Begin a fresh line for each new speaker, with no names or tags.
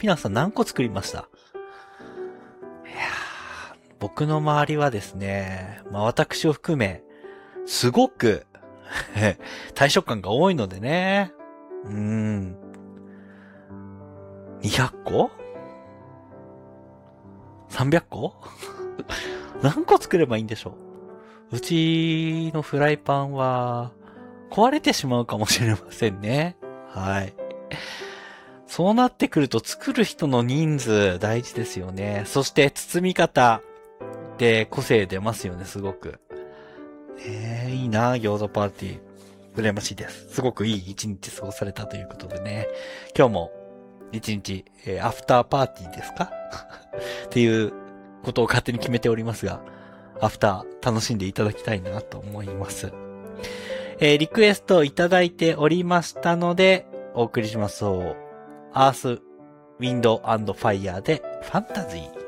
ピナさん何個作りました？いやー、僕の周りはですね、私を含め、すごく、大食感が多いのでね。200個 ?300 個何個作ればいいんでしょう。うちのフライパンは壊れてしまうかもしれませんね。はい。そうなってくると作る人の人数大事ですよね。そして包み方で個性出ますよね、すごく。いいな、餃子パーティー。羨ましいです。すごくいい一日過ごされたということでね。今日も一日、アフターパーティーですかっていうことを勝手に決めておりますが、アフター楽しんでいただきたいなと思います。リクエストいただいておりましたので、お送りします。アース、ウィンド&ファイヤーでファンタジー。